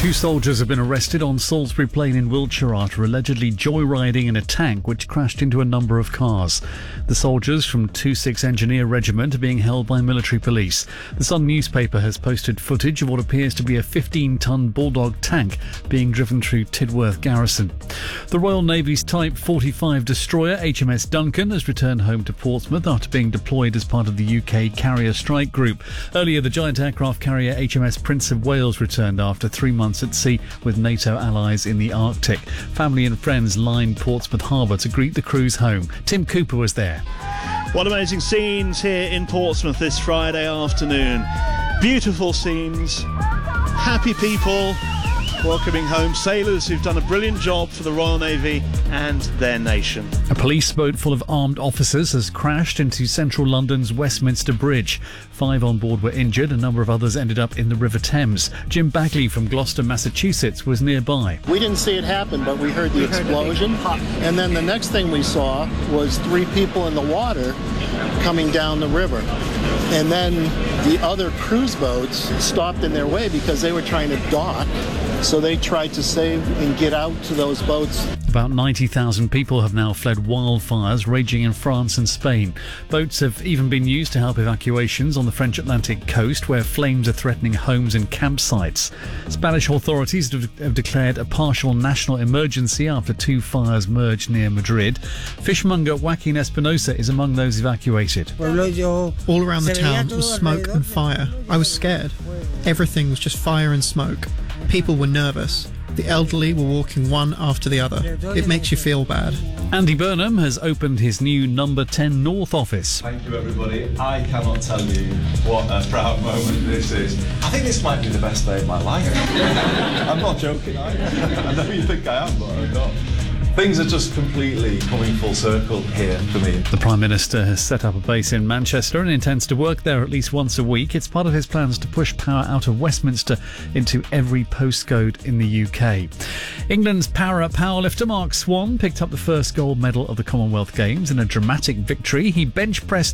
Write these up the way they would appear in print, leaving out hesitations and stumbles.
Two soldiers have been arrested on Salisbury Plain in Wiltshire after allegedly joyriding in a tank which crashed into a number of cars. The soldiers from 26 Engineer Regiment are being held by military police. The Sun newspaper has posted footage of what appears to be a 15-ton Bulldog tank being driven through Tidworth Garrison. The Royal Navy's Type 45 destroyer HMS Duncan has returned home to Portsmouth after being deployed as part of the UK Carrier Strike Group. Earlier, the giant aircraft carrier HMS Prince of Wales returned after 3 months at sea with NATO allies in the Arctic. Family and friends lined Portsmouth Harbour to greet the crews home. Tim Cooper was there. What amazing scenes here in Portsmouth this Friday afternoon. Beautiful scenes, happy people welcoming home sailors who've done a brilliant job for the Royal Navy and their nation. A police boat full of armed officers has crashed into central London's Westminster Bridge. 5 on board were injured. A number of others ended up in the River Thames. Jim Bagley from Gloucester, Massachusetts was nearby. We didn't see it happen, but we heard the explosion. And then the next thing we saw was 3 people in the water coming down the river. And then the other cruise boats stopped in their way because they were trying to dock. So they tried to save and get out to those boats. About 90,000 people have now fled wildfires raging in France and Spain. Boats have even been used to help evacuations on the French Atlantic coast, where flames are threatening homes and campsites. Spanish authorities have declared a partial national emergency after 2 fires merged near Madrid. Fishmonger Joaquin Espinosa is among those evacuated. All around the town was smoke and fire. I was scared. Everything was just fire and smoke. People were nervous. The elderly were walking one after the other. It makes you feel bad. Andy Burnham has opened his new number 10 North office. Thank you, everybody. I cannot tell you what a proud moment this is. I think this might be the best day of my life. I'm not joking. I know you think I am, but I'm not. Things are just completely coming full circle here for me. The Prime Minister has set up a base in Manchester and intends to work there at least once a week. It's part of his plans to push power out of Westminster into every postcode in the UK. England's powerlifter Mark Swan picked up the first gold medal of the Commonwealth Games in a dramatic victory. He bench pressed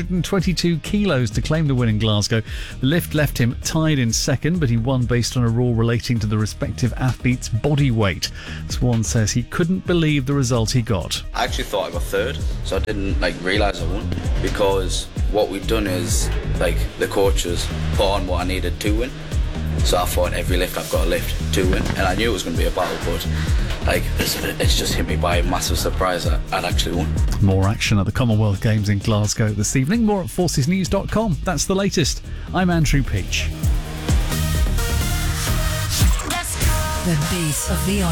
222 kilos to claim the win in Glasgow. The lift left him tied in second, but he won based on a rule relating to the respective athlete's body weight. Swan says he couldn't believe the result he got. I actually thought I got third, so I didn't realise I won, because what we've done is the coaches put on what I needed to win. So I thought every lift I've got to lift to win, and I knew it was going to be a battle, but it's just hit me by a massive surprise that I'd actually won. More action at the Commonwealth Games in Glasgow this evening. More at forcesnews.com. That's the latest. I'm Andrew Peach. The Beat of the